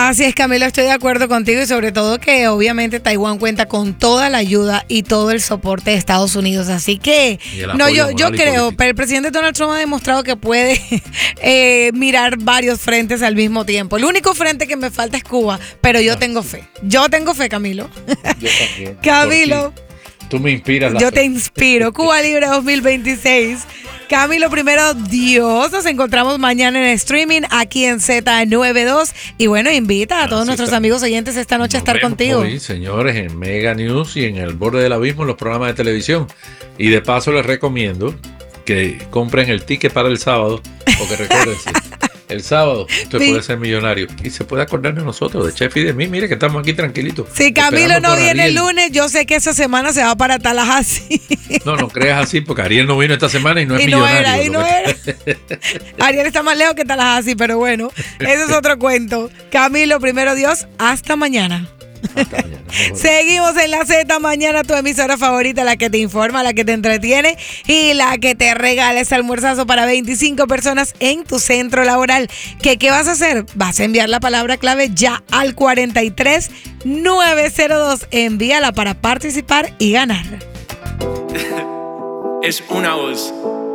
Así es, Camilo, estoy de acuerdo contigo y sobre todo que obviamente Taiwán cuenta con toda la ayuda y todo el soporte de Estados Unidos. Así que no, yo creo, pero el presidente Donald Trump ha demostrado que puede mirar varios frentes al mismo tiempo. El único frente que me falta es Cuba, pero yo tengo fe. Yo tengo fe, Camilo. Yo también. Camilo. Tú me inspiras. Yo te inspiro. Cuba Libre 2026. Camilo, primero Dios, nos encontramos mañana en streaming aquí en Z92 y bueno, invita a todos nuestros amigos oyentes esta noche a estar contigo. Hoy, señores, en Mega News y en El Borde del Abismo en los programas de televisión. Y de paso les recomiendo que compren el ticket para el sábado, porque recuérdense, el sábado usted puede ser millonario y se puede acordar de nosotros, de Chef y de mí. Mire que estamos aquí tranquilitos. Si Camilo no viene el lunes, yo sé que esa semana se va para Tallahassee. No creas así, porque Ariel no vino esta semana y no es millonario. No era. Ariel está más lejos que Tallahassee, pero bueno, ese es otro cuento. Camilo, primero Dios, hasta mañana. Hasta mañana. Seguimos en la Z Mañana, tu emisora favorita, la que te informa, la que te entretiene y la que te regala ese almuerzazo para 25 personas en tu centro laboral. ¿Qué vas a hacer? Vas a enviar la palabra clave ya al 43902. Envíala para participar y ganar. Es una voz.